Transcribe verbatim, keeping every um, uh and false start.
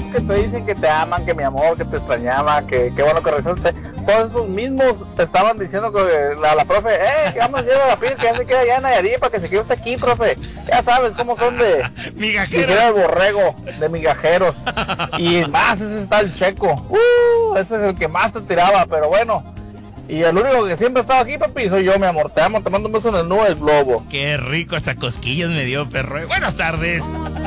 que te dicen que te aman, que mi amor, que te extrañaba, que qué bueno que regresaste, todos esos mismos te estaban diciendo que la, la profe, eh, que vamos a ir a la piel, que ya se queda allá en Nayarit para que se quede usted aquí, profe. Ya sabes cómo son de migajeros, de borrego, de migajeros. Y más, ese está el Checo. Uh, ese es el que más te tiraba, pero bueno. Y el único que siempre ha estado aquí, papi, soy yo, mi amor. Te amo, te mando un beso en el nube del globo. Qué rico, hasta cosquillas me dio, perro. Buenas tardes.